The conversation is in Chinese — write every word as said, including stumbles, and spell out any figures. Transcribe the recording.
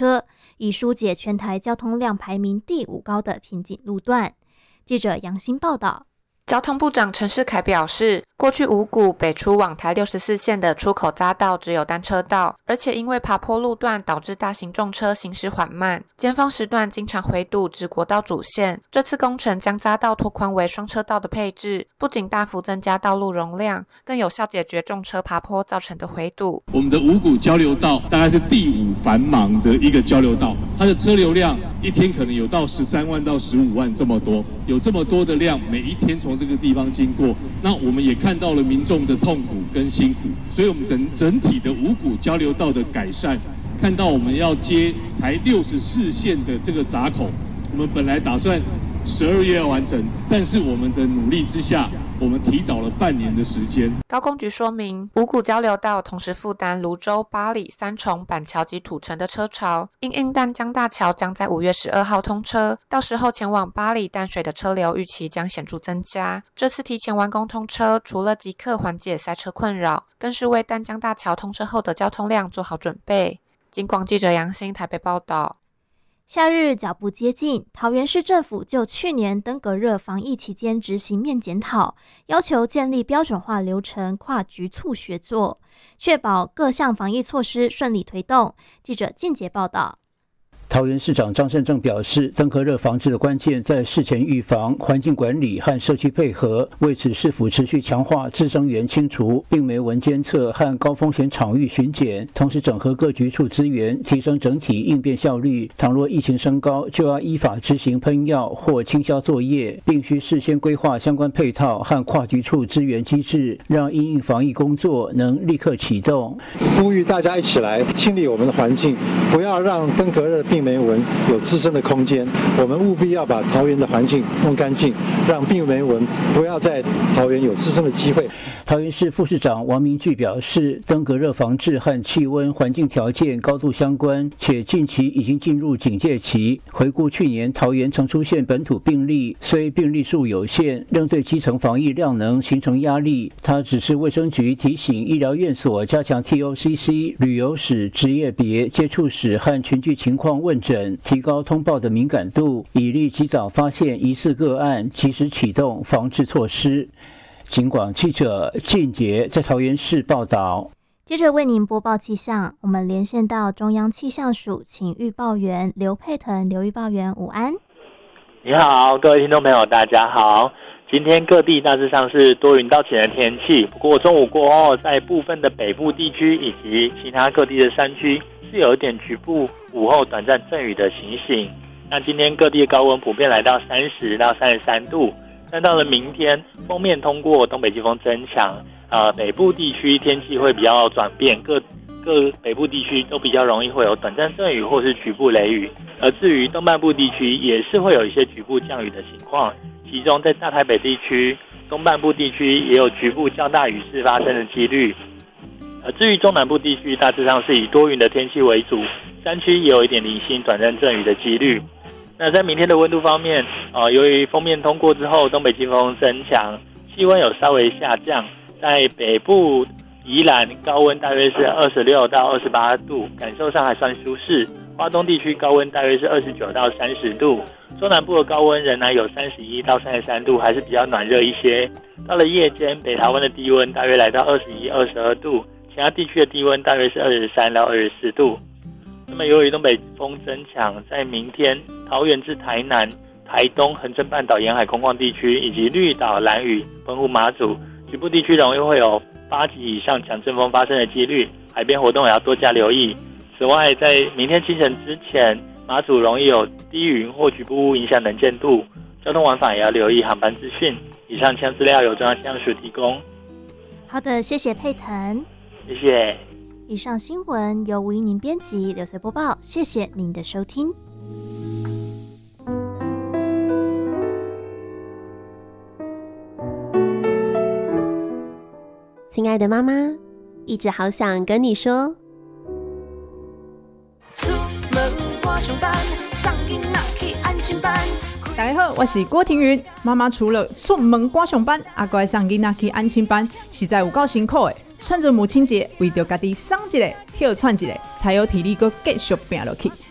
车，以疏解全台交通量排名第五高的瓶颈路段。记者杨欣报道。 交通部长陈世凯表示，过去五股北出往台六十四线的出口匝道只有单车道，而且因为爬坡路段导致大型重车行驶缓慢，尖峰时段经常回堵至国道主线。这次工程将匝道拓宽为双车道的配置，不仅大幅增加道路容量，更有效解决重车爬坡造成的回堵。 我们的五股交流道大概是第五繁忙的一个交流道，它的车流量一天可能有到十三万到十五万这么多，有这么多的量，每一天从这个地方经过，那我们也看到了民众的痛苦跟辛苦，所以我们整整体的五股交流道的改善，看到我们要接台六十四线的这个闸口，我们本来打算十二月要完成，但是我们的努力之下，我们提早了半年的时间。 高工局说明，五股交流道同时负担泸州、八里、三重、板桥及土城的车潮，因应淡江大桥将在五月十二号通车，到时候前往八里淡水的车流预期将显著增加。这次提前完工通车，除了即刻缓解塞车困扰，更是为淡江大桥通车后的交通量做好准备。警广记者杨欣台北报道。 夏日脚步接近，桃园市政府就去年登革热防疫期间执行面检讨，要求建立标准化流程，跨局处协作，确保各项防疫措施顺利推动。记者靳杰报道。 桃园市长张善政表示，登革热防治的关键在事前预防、环境管理和社区配合。为此，市府持续强化滋生源清除、病媒蚊监测和高风险场域巡检，同时整合各局处资源，提升整体应变效率。倘若疫情升高，就要依法执行喷药或清消作业，并需事先规划相关配套和跨局处资源机制，让因应防疫工作能立刻启动。 呼吁大家一起来清理我们的环境，不要让登革热病媒蚊有滋生的空间，我们务必要把桃园的环境弄干净，让病媒蚊不要在桃园有滋生的机会。 桃园市副市长王明炬表示，登革热防治和气温环境条件高度相关，且近期已经进入警戒期。回顾去年桃园曾出现本土病例，虽病例数有限，仍对基层防疫量能形成压力。他指示卫生局提醒医疗院所加强 T O C C、旅游史、职业别、接触史和群聚情况问诊，提高通报的敏感度，以利及早发现疑似个案，及时启动防治措施。警广记者靳杰在桃园市报道。 接着为您播报气象，我们连线到中央气象署，请预报员刘佩腾，刘预报员午安。 你好，各位听众朋友，大家好。今天各地大致上是多云到晴的天气，不过中午过后，在部分的北部地区以及其他各地的山区是有一点局部午后短暂阵雨的情形。那今天各地的高温普遍来到三十到三十三度。那到了明天，锋面通过，东北季风增强，呃，北部地区天气会比较转变，各各北部地区都比较容易会有短暂阵雨或是局部雷雨。而至于东半部地区，也是会有一些局部降雨的情况，其中在大台北地区、东半部地区也有局部较大雨势发生的几率。而至于中南部地区，大致上是以多云的天气为主，山区也有一点零星短暂阵雨的几率。那在明天的温度方面，呃，由于锋面通过之后，东北季风增强，气温有稍微下降。在北部宜兰高温大约是二十六到二十八度，感受上还算舒适。花东地区高温大约是二十九到三十度，中南部的高温仍然有三十一到三十三度，还是比较暖热一些。到了夜间，北台湾的低温大约来到二十一、二十二度，其他地区的低温大约是二十三到二十四度。那么由于东北风增强，在明天桃园至台南、台东、恒春半岛沿海空旷地区以及绿岛、兰屿、澎湖、马祖局部地区容易会有八级以上强阵风发生的几率，海边活动也要多加留意。此外，在明天清晨之前，马祖容易有低云或局部雾影响能见度，交通往返也要留意航班资讯。以上相资料由中央气象署提供。 好的，谢谢佩腾。 谢谢。 以上新闻由吴怡宁编辑，刘随播报，谢谢您的收听。 亲爱的妈妈，一直好想跟你说， 出门赶上班，送囡仔去安亲班。 大家好，我是郭庭云。妈妈除了出门赶上班，还要送囡仔去安亲班，实在有够辛苦的。趁着母亲节，为着家己送一个、休喘一个，才有体力搁继续拼落去。